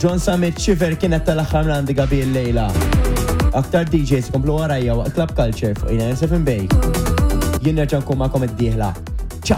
John Summit xifer kienet tal-axħar mlandi Gabi l-lejla. Aktar DJs komplu għarajja waqt Club Culture fuq 97 Bay. Jien nerġa' nkun magħkom id-dieħla. Ciao!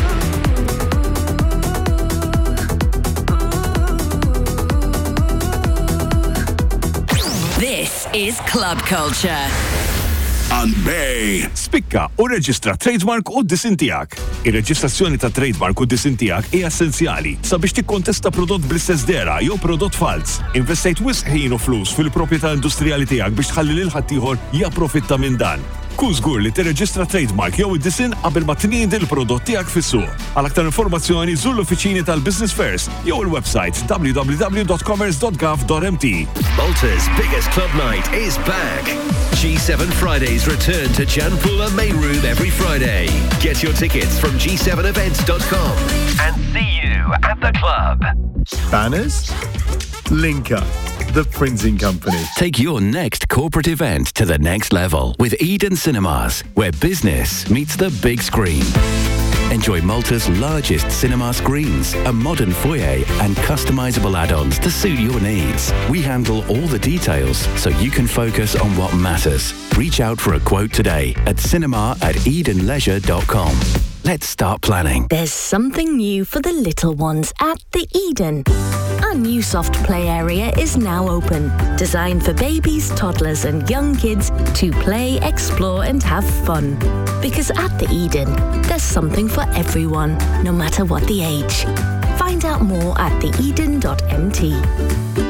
This is Club Culture. On Bay. Spikka u reġistra trademark u d-disin tiegħek. Ir-reġistrazzjoni ta' trademark u d-disin tiegħek hija essenzjali sabiex tikkontesta prodott bl-istess dera jew prodott fals. Investejt wisq ħin u flus fil-proprjetà industrijali tiegħek biex tħalli lil ħaddieħor japprofitta minn dan. Kun żgur li tirreġistra trademark jew id-disin qabel ma tniedi l-prodott tiegħek fis-suq. Għal aktar informazzjoni żur l-uffiċini tal-Business Fairs jew il-website www.commerce.gov.mt. Malta's biggest club night is back. G7 Fridays return to Janpula Main Room every Friday. Get your tickets from g7events.com and see you at the club. Banners? Linka, the printing company. Take your next corporate event to the next level with Eden Cinemas, where business meets the big screen. Enjoy Malta's largest cinema screens, a modern foyer, and customizable add-ons to suit your needs. We handle all the details so you can focus on what matters. Reach out for a quote today at cinema@edenleisure.com. Let's start planning. There's something new for the little ones at the Eden. Our new soft play area is now open, designed for babies, toddlers and young kids to play, explore and have fun. Because at the Eden, there's something for everyone, no matter what the age. Find out more at theeden.mt.